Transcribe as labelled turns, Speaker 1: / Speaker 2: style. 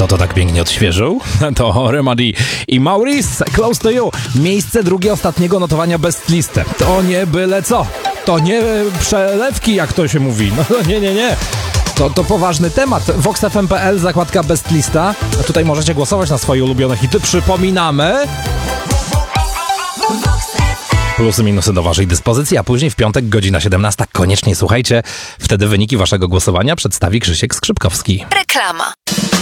Speaker 1: Kto to tak pięknie odświeżył? To Remedy i Maurice, Close to You. Miejsce drugie ostatniego notowania Best Listy. To nie byle co. To nie przelewki, jak to się mówi. No nie. To poważny temat. VoxFM.pl, zakładka Best Lista. A tutaj możecie głosować na swoje ulubione hity. Przypominamy. Plusy, minusy do waszej dyspozycji, a później w piątek, godzina 17. Koniecznie słuchajcie. Wtedy wyniki waszego głosowania przedstawi Krzysiek Skrzypkowski.
Speaker 2: Reklama.